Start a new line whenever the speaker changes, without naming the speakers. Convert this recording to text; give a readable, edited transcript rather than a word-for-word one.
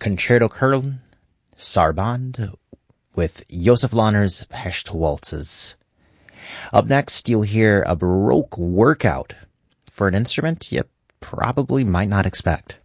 Concerto Köln, Sarabande, with Josef Lahner's Pescht Waltzes. Up next, you'll hear a Baroque workout for an instrument you probably might not expect.